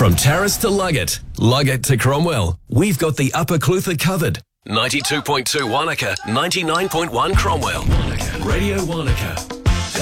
From Terrace to Luggett to Cromwell, we've got the Upper Clutha covered. 92.2 Wanaka, 99.1 Cromwell. Radio Wanaka.